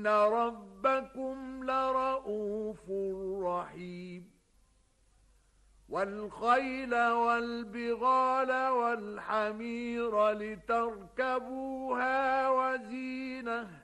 إن ربكم لرءوف رحيم والخيل والبغال والحمير لتركبوها وزينة